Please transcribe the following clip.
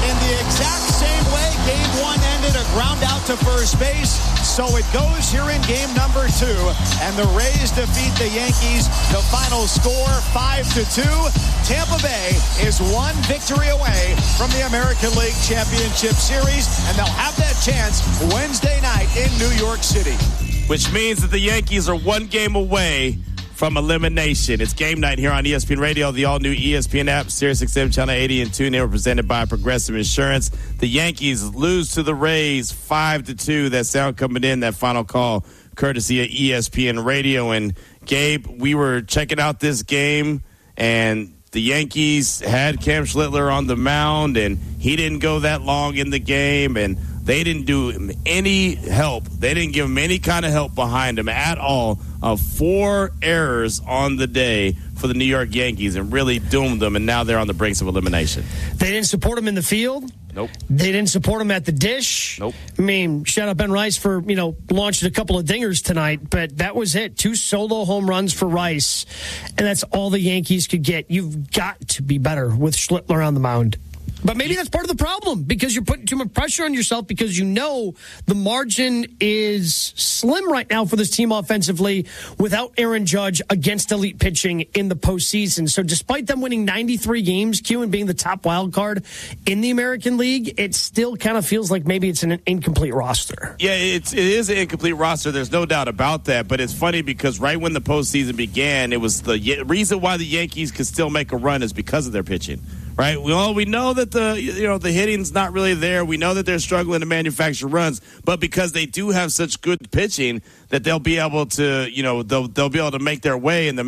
in the exact same way Game 1 ended, a ground out to first base. So it goes here in game number 2, and the Rays defeat the Yankees. The final score, 5-2. Tampa Bay is one victory away from the American League Championship Series, and they'll have that chance Wednesday night in New York City. Which means that the Yankees are one game away from elimination. It's game night here on ESPN Radio, the all-new ESPN app, SiriusXM Channel 80 and TuneIn, presented by Progressive Insurance. The Yankees lose to the Rays 5-2. That sound coming in, that final call, courtesy of ESPN Radio. And, Gabe, we were checking out this game, and the Yankees had Cam Schlittler on the mound, and he didn't go that long in the game, and they didn't do him any help. They didn't give him any kind of help behind him at all. 4 errors on the day for the New York Yankees and really doomed them, and now they're on the brinks of elimination. They didn't support him in the field. Nope. They didn't support him at the dish. Nope. I mean, shout out Ben Rice for, launching a couple of dingers tonight, but that was it. 2 solo home runs for Rice, and that's all the Yankees could get. You've got to be better with Schlittler on the mound. But maybe that's part of the problem, because you're putting too much pressure on yourself, because the margin is slim right now for this team offensively without Aaron Judge against elite pitching in the postseason. So despite them winning 93 games, Q, and being the top wild card in the American League, it still kind of feels like maybe it's an incomplete roster. Yeah, it is an incomplete roster. There's no doubt about that. But it's funny because right when the postseason began, it was the reason why the Yankees could still make a run is because of their pitching. Right. Well, we know that the hitting's not really there. We know that they're struggling to manufacture runs, but because they do have such good pitching that they'll be able to, they'll be able to make their way. And the